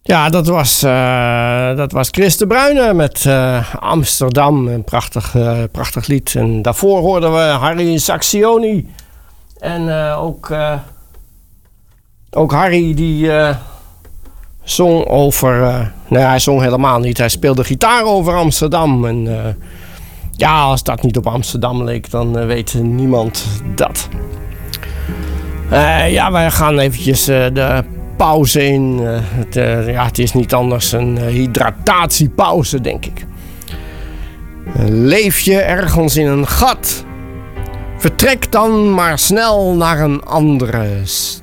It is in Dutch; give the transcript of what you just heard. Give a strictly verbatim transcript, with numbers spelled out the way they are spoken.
Ja, dat was, uh, dat was Chris de Bruyne met uh, Amsterdam. Een prachtig, uh, prachtig lied. En daarvoor hoorden we Harry Saxioni. En uh, ook, uh, ook Harry die uh, zong over... Uh, nee, hij zong helemaal niet. Hij speelde gitaar over Amsterdam. En uh, ja, als dat niet op Amsterdam leek, dan uh, weet niemand dat. Uh, ja, wij gaan eventjes uh, de... pauze in. Uh, het, uh, ja, het is niet anders een uh, hydratatiepauze, denk ik. Uh, leef je ergens in een gat? Vertrek dan maar snel naar een andere stad.